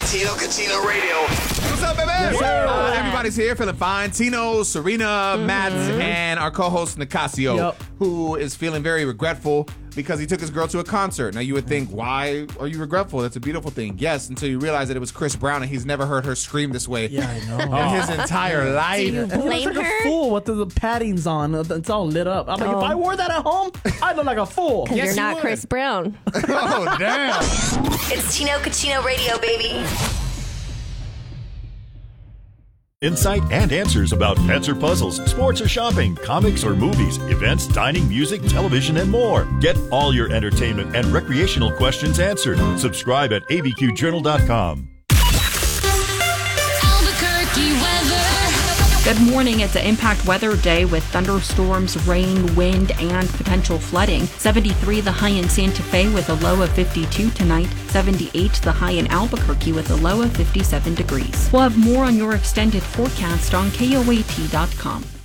Tino Cucino Radio. What's up, baby? Yes, everybody's here feeling fine. Tino, Serena, Matt, and our co-host Nicasio, who is feeling very regretful because he took his girl to a concert. Now, you would think, why are you regretful? That's a beautiful thing. Yes, until you realize that it was Chris Brown, and he's never heard her scream this way Yeah, I know. in his entire life. Do you blame Like a her? fool with the paddings on. It's all lit up. I'm like, if I wore that at home, I'd look like a fool. Because you're not Chris Brown. Oh, damn. It's Tino Cucino Radio, baby. Insight and answers about pets or puzzles, sports or shopping, comics or movies, events, dining, music, television, and more. Get all your entertainment and recreational questions answered. Subscribe at abqjournal.com. Albuquerque weather. Good morning. It's an impact weather day with thunderstorms, rain, wind, and potential flooding. 73 the high in Santa Fe with a low of 52 tonight. 78 the high in Albuquerque with a low of 57 degrees. We'll have more on your extended forecast on KOAT.com.